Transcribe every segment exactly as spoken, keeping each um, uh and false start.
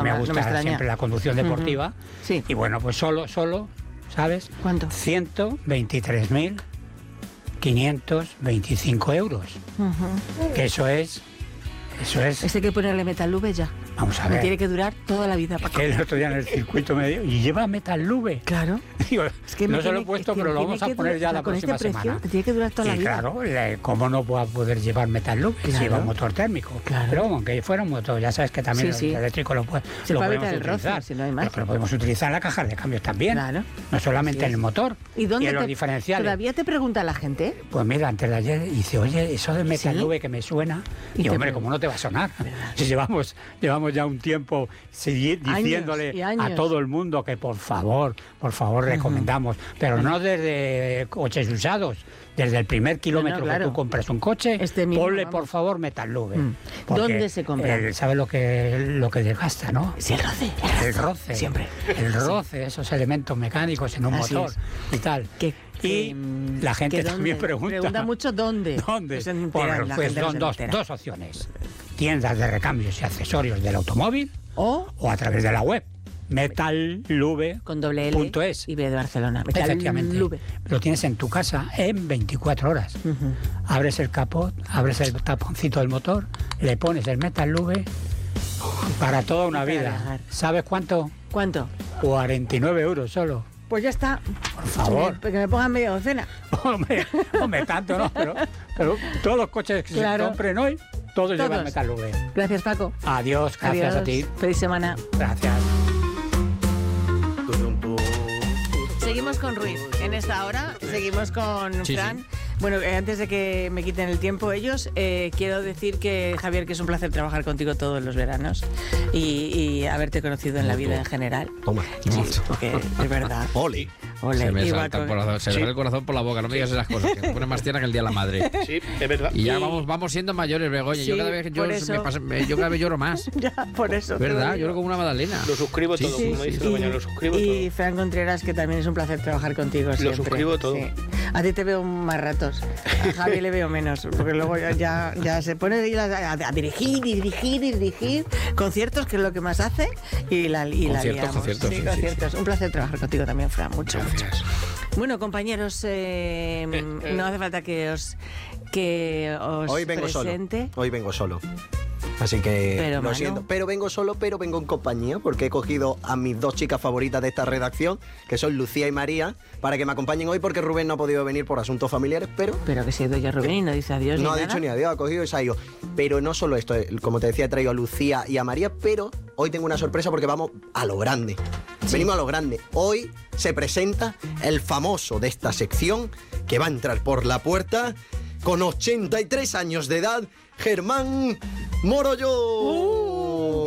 no me me, gusta no me siempre la conducción deportiva. Uh-huh. Sí. Y bueno, pues solo, solo, ¿sabes? ¿Cuánto? ciento veintitrés mil quinientos veinticinco euros. Uh-huh. Que eso es... Eso es... Este hay que ponerle Metalube ya. Vamos a me ver. tiene que durar toda la vida. Es que el otro día en el circuito me dijo, ¿y lleva Metalube? Claro. Digo, es que no me se lo he tiene, puesto, es que pero lo tiene vamos a que poner ya durar, la con próxima este precio, semana. te tiene que durar toda y la vida. claro, le, ¿cómo no va a poder llevar Metalube si Claro. lleva un motor térmico? Claro. Pero aunque fuera un motor, ya sabes que también Sí, el sí. eléctrico lo, puede, Se lo puede podemos evitar el utilizar. roce, si no hay más. Pero lo podemos utilizar en la caja de cambios también. Claro. No solamente Así en el es. motor. ¿Y dónde en los te, diferenciales. todavía te pregunta la gente? Pues mira, antes de ayer dice, oye, eso de Metalube ¿Sí? que me suena. Y, y hombre, pregunto. ¿cómo no te va a sonar? Si llevamos, llevamos ya un tiempo seguir diciéndole años años. a todo el mundo que por favor, por favor, uh-huh. recomendamos, pero uh-huh. no desde coches usados, desde el primer kilómetro no, no, claro. que tú compras un coche, este mismo, ponle vamos. por favor Metalube. Mm. ¿Dónde se compra? Él sabe lo que lo que desgasta, ¿no? Sí, el roce. El roce. Siempre. El roce, esos elementos mecánicos en un Así motor es. y tal. Que, y la gente también pregunta. Pregunta mucho dónde. ¿Dónde? Pues, entera, bueno, pues son dos, dos opciones. Tiendas de recambios y accesorios del automóvil o, o a través de la web. Metalube con doble L punto es. y B de Barcelona. Efectivamente. Metalube. Lo tienes en tu casa en veinticuatro horas. Uh-huh. Abres el capot, abres el taponcito del motor, le pones el Metalube para toda una vida. Viajar. ¿Sabes cuánto? ¿Cuánto? cuarenta y nueve euros solo. Pues ya está. Por favor. Que me pongan media docena. hombre, hombre, tanto no, pero, pero todos los coches que claro. se compren hoy, todos, todos. llevan Metalube. Gracias, Paco. Adiós, gracias Adiós. a ti. Feliz semana. Gracias. Seguimos con Ruiz. En esta hora seguimos con sí, Fran. Sí. Bueno, eh, antes de que me quiten el tiempo ellos, eh, quiero decir que, Javier, que es un placer trabajar contigo todos los veranos y, y haberte conocido en la vida en general. Toma. Sí, porque es verdad. Oli. Ole, se me salta el corazón, se me sale el corazón por la boca, no me digas esas cosas, que me pone más tierna que el día de la madre. Sí, es verdad. Y ya vamos, vamos siendo mayores, Begoña. Sí, yo cada vez yo, me pasa, me, yo cada vez lloro más. Ya, por eso. ¿Verdad? Lloro como una magdalena. Lo suscribo sí, todo, sí, como sí, dice sí. Begoña, lo suscribo y todo. Y Fran Contreras, que también es un placer trabajar contigo siempre. Lo suscribo todo. Sí. A ti te veo más ratos, a Javi le veo menos, porque luego ya, ya, ya se pone a, a, a dirigir y dirigir y dirigir conciertos, que es lo que más hace, y la, y la liamos. Conciertos, sí, sí, conciertos. Sí, sí. Un placer trabajar contigo también, Fran, mucho, Gracias. mucho. Bueno, compañeros, eh, eh, eh. no hace falta que os que os Hoy vengo presente. solo. Hoy vengo solo. Así que pero, lo Manu. siento. Pero vengo solo, pero vengo en compañía, porque he cogido a mis dos chicas favoritas de esta redacción, que son Lucía y María, para que me acompañen hoy, porque Rubén no ha podido venir por asuntos familiares, pero... Pero que se ha ido ya Rubén y no dice adiós No ni ha nada. dicho ni adiós, ha cogido y se ha ido. Pero no solo esto, como te decía, he traído a Lucía y a María, pero hoy tengo una sorpresa porque vamos a lo grande. Sí. Venimos a lo grande. Hoy se presenta el famoso de esta sección, que va a entrar por la puerta con ochenta y tres años de edad, Germán Morollo. Uh,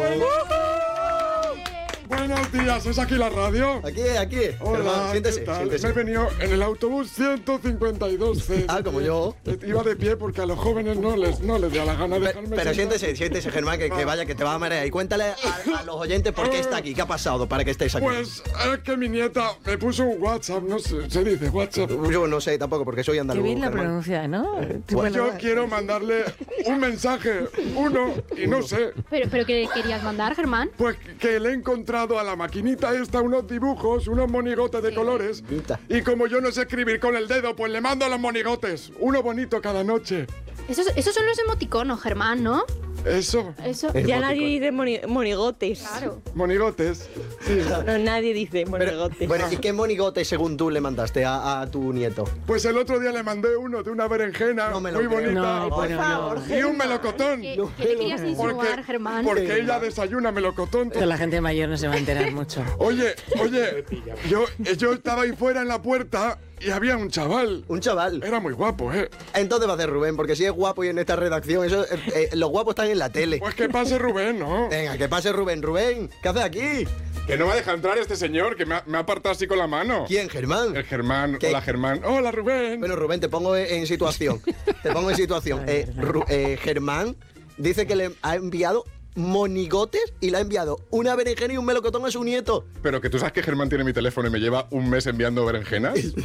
Buenos días, ¿es aquí la radio? Aquí, aquí. Hola, Germán, siéntese, ¿qué tal? siéntese. Me he venido en el autobús ciento cincuenta y dos C. Ah, como yo. Iba de pie porque a los jóvenes no les, no les da la gana de dejarme. Pero, pero sentar. siéntese, siéntese, Germán, que, que vaya, que te va a marear. Y cuéntale a, a los oyentes por qué está aquí, qué ha pasado para que estés aquí. Pues es que mi nieta me puso un WhatsApp, no sé, se dice WhatsApp. Yo no sé tampoco, porque soy andaluz. Qué bien la Germán. pronuncia, ¿no? Eh, pues yo quiero mandarle un mensaje, uno, y no sé. ¿Pero, pero qué querías mandar, Germán? Pues que le he encontrado a la maquinita esta unos dibujos, unos monigotes de colores. Y como yo no sé escribir con el dedo, pues le mando los monigotes. Uno bonito cada noche. Esos, esos son los emoticonos, Germán, ¿no? Eso. Eso. Ya nadie dice moni monigotes. Claro. Monigotes. Sí. No, nadie dice monigotes. Pero, bueno, ¿y qué monigotes según tú le mandaste a, a tu nieto? Pues el otro día le mandé uno de una berenjena no me lo muy creo. bonita. No, por favor. Y un melocotón. ¿Qué, ¿qué le querías insinuar, porque, Germán? Porque ella desayuna melocotón. Pero la gente mayor no se va a enterar mucho. Oye, oye, yo, yo estaba ahí fuera en la puerta y había un chaval. Un chaval. Era muy guapo, ¿eh? Entonces va a ser Rubén, porque si es guapo y en esta redacción, eso, eh, eh, los guapos están en la tele. Pues que pase Rubén, ¿no? Venga, que pase Rubén. Rubén, ¿qué haces aquí? Que no me deja entrar este señor, que me ha, me ha apartado así con la mano. ¿Quién, Germán? El Germán. ¿Qué? Hola, Germán. Hola, Rubén. Bueno, Rubén, te pongo en situación. Te pongo en situación. Eh, Ru eh, Germán dice que le ha enviado monigotes y le ha enviado una berenjena y un melocotón a su nieto. Pero que tú sabes que Germán tiene mi teléfono y me lleva un mes enviando berenjenas.